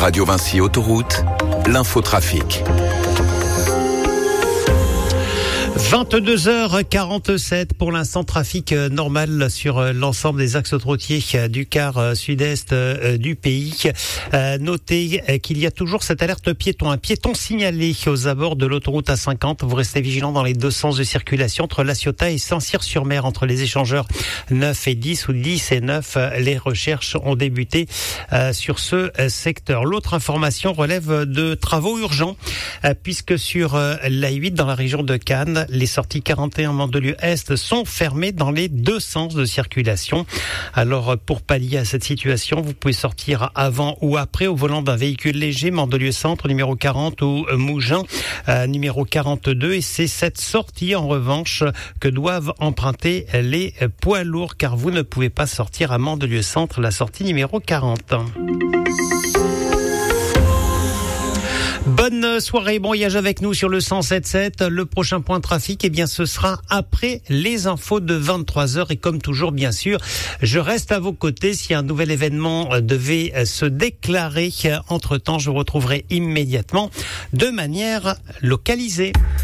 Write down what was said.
Radio Vinci Autoroute, l'infotrafic. 22h47 pour l'instant, trafic normal sur l'ensemble des axes autoroutiers du quart sud-est du pays. Notez qu'il y a toujours cette alerte piéton, un piéton signalé aux abords de l'autoroute A50. Vous restez vigilant dans les deux sens de circulation entre La Ciotat et Saint-Cyr-sur-Mer, entre les échangeurs 9 et 10 ou 10 et 9. Les recherches ont débuté sur ce secteur. L'autre information relève de travaux urgents puisque sur l'A8 dans la région de Cannes, les sorties 41 Mandelieu-Est sont fermées dans les deux sens de circulation. Alors, pour pallier à cette situation, vous pouvez sortir avant ou après au volant d'un véhicule léger, Mandelieu-Centre, numéro 40 ou Mougins, numéro 42. Et c'est cette sortie, en revanche, que doivent emprunter les poids lourds, car vous ne pouvez pas sortir à Mandelieu-Centre, la sortie numéro 40. Bonne soirée, bon voyage avec nous sur le 107.7. Le prochain point de trafic, ce sera après les infos de 23h. Et comme toujours, bien sûr, je reste à vos côtés. Si un nouvel événement devait se déclarer, entre-temps, je vous retrouverai immédiatement de manière localisée.